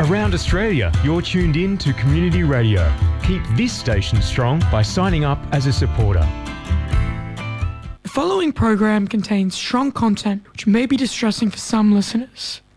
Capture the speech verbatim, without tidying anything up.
Around Australia, you're tuned in to Community Radio. Keep this station strong by signing up as a supporter. The following program contains strong content which may be distressing for some listeners.